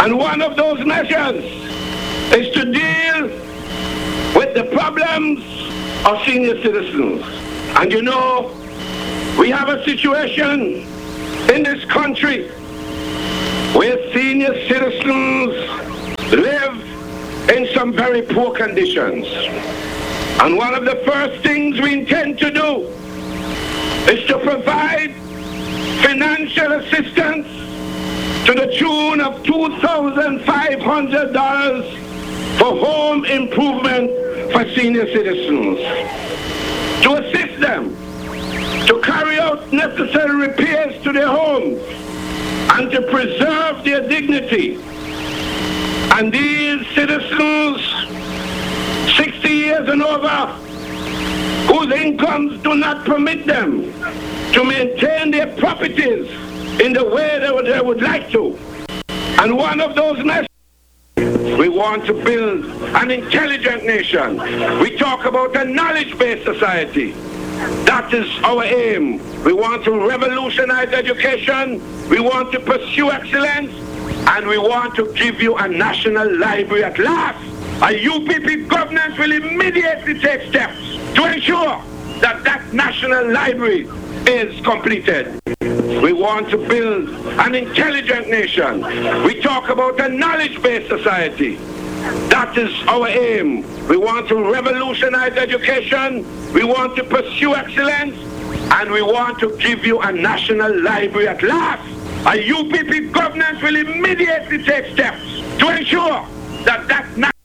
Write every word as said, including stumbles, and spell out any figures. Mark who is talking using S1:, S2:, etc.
S1: And one of those measures is to deal with the problems of senior citizens. And you know, we have a situation in this country where senior citizens live in some very poor conditions. And one of the first things we intend to do is to provide financial assistance to the tune of two thousand five hundred dollars for home improvement for senior citizens, to assist them to carry out necessary repairs to their homes and to preserve their dignity. And these citizens, sixty years and over, whose incomes do not permit them to maintain their properties in the way they would, they would like to. And one of those measures, we want to build an intelligent nation. We talk about a knowledge-based society. That is our aim. We want to revolutionize education. We want to pursue excellence. And we want to give you a national library at last. A U P P government will immediately take steps to ensure that that national library is completed. We want to build an intelligent nation. We talk about a knowledge-based society. That is our aim. We want to revolutionize education. We want to pursue excellence. And we want to give you a national library at last. A U P P government will immediately take steps to ensure that that national